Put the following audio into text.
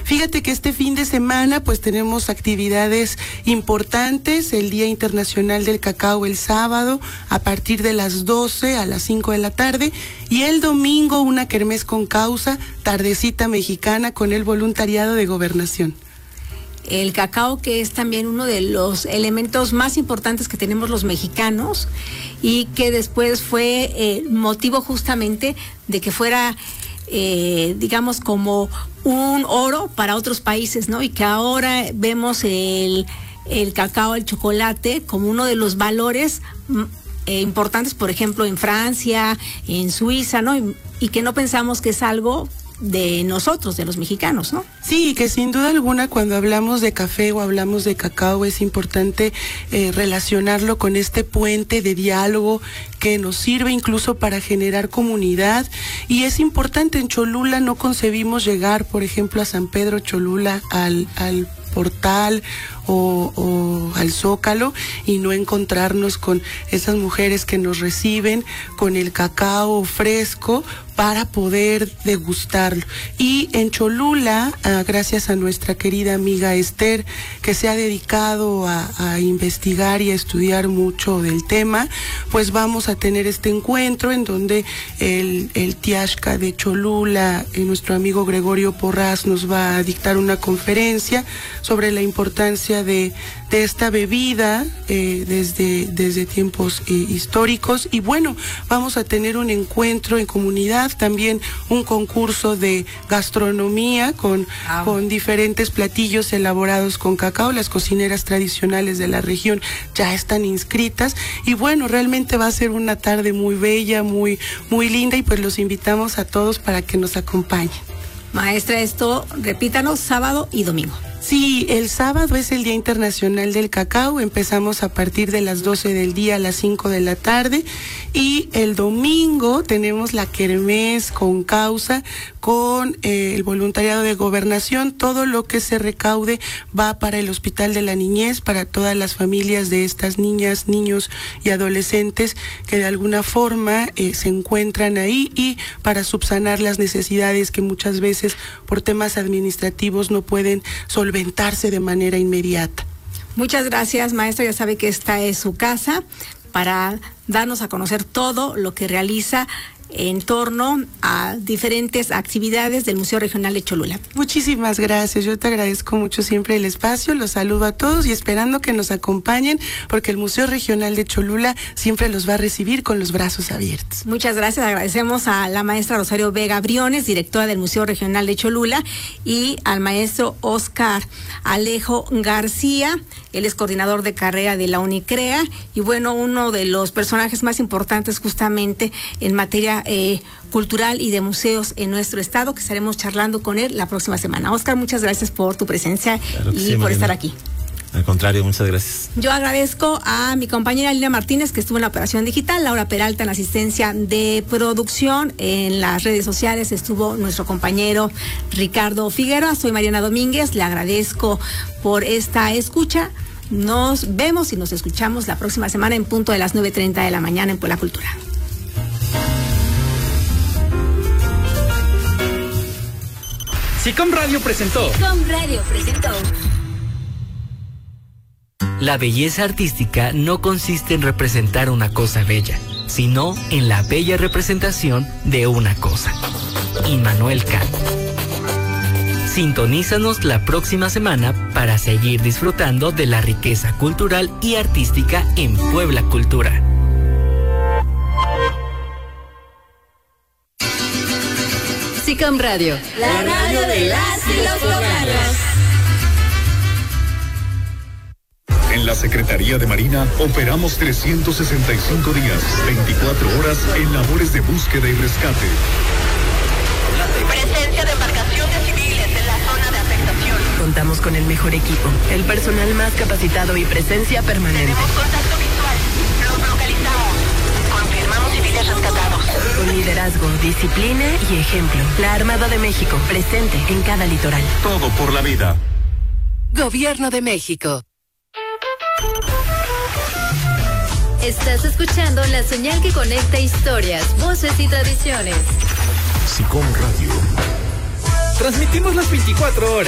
Fíjate que este fin de semana pues tenemos actividades importantes, el Día Internacional del Cacao el sábado a partir de las 12 a las 5 de la tarde y el domingo una kermés con causa, tardecita mexicana con el voluntariado de Gobernación. El cacao, que es también uno de los elementos más importantes que tenemos los mexicanos y que después fue motivo justamente de que fuera, digamos, como un oro para otros países, ¿no? Y que ahora vemos el cacao, el chocolate, como uno de los valores importantes, por ejemplo, en Francia, en Suiza, ¿no? Y que no pensamos que es algo de nosotros, de los mexicanos, ¿no? Sí, que sin duda alguna cuando hablamos de café o hablamos de cacao es importante relacionarlo con este puente de diálogo que nos sirve incluso para generar comunidad, y es importante. En Cholula no concebimos llegar, por ejemplo, a San Pedro Cholula, al portal o al Zócalo y no encontrarnos con esas mujeres que nos reciben con el cacao fresco para poder degustarlo. Y en Cholula, gracias a nuestra querida amiga Esther, que se ha dedicado a investigar y a estudiar mucho del tema, pues vamos a tener este encuentro en donde el Tiashka de Cholula, nuestro amigo Gregorio Porras, nos va a dictar una conferencia sobre la importancia de esta bebida desde tiempos históricos. Y bueno, vamos a tener un encuentro en comunidad, también un concurso de gastronomía con diferentes platillos elaborados con cacao. Las cocineras tradicionales de la región ya están inscritas y bueno, realmente va a ser una tarde muy bella, muy linda, y pues los invitamos a todos para que nos acompañen. Maestra, esto, repítanos, sábado y domingo. Sí, el sábado es el Día Internacional del Cacao, empezamos a partir de las 12 del día a las 5 de la tarde, y el domingo tenemos la kermés con causa con el voluntariado de Gobernación. Todo lo que se recaude va para el Hospital de la Niñez, para todas las familias de estas niñas, niños y adolescentes que de alguna forma se encuentran ahí, y para subsanar las necesidades que muchas veces por temas administrativos no pueden solventarse de manera inmediata. Muchas gracias, maestra. Ya sabe que esta es su casa para darnos a conocer todo lo que realiza en torno a diferentes actividades del Museo Regional de Cholula. Muchísimas gracias, yo te agradezco mucho siempre el espacio, los saludo a todos y esperando que nos acompañen, porque el Museo Regional de Cholula siempre los va a recibir con los brazos abiertos. Muchas gracias, agradecemos a la maestra Rosario Vega Briones, directora del Museo Regional de Cholula, y al maestro Oscar Alejo García, él es coordinador de carrera de la Unicrea, y bueno, uno de los personajes más importantes justamente en materia cultural y de museos en nuestro estado, que estaremos charlando con él la próxima semana. Oscar, muchas gracias por tu presencia y por estar aquí. Al contrario, muchas gracias. Yo agradezco a mi compañera Lina Martínez, que estuvo en la operación digital, Laura Peralta en la asistencia de producción, en las redes sociales estuvo nuestro compañero Ricardo Figueroa. Soy Mariana Domínguez, le agradezco por esta escucha. Nos vemos y nos escuchamos la próxima semana en punto de las 9:30 de la mañana en Puebla Cultura. SICOM Radio presentó. La belleza artística no consiste en representar una cosa bella, sino en la bella representación de una cosa. Immanuel Kant. Sintonízanos la próxima semana para seguir disfrutando de la riqueza cultural y artística en Puebla Cultura. SICOM Radio, la radio de las y los poblanos. En la Secretaría de Marina operamos 365 días, 24 horas en labores de búsqueda y rescate. Presencia de embarcaciones civiles en la zona de afectación. Contamos con el mejor equipo, el personal más capacitado y presencia permanente. Tenemos contacto visual. Los localizamos. Confirmamos civiles rescatados. Con liderazgo, disciplina y ejemplo. La Armada de México, presente en cada litoral. Todo por la vida. Gobierno de México. Estás escuchando la señal que conecta historias, voces y tradiciones. SICOM Radio. Transmitimos las 24 horas.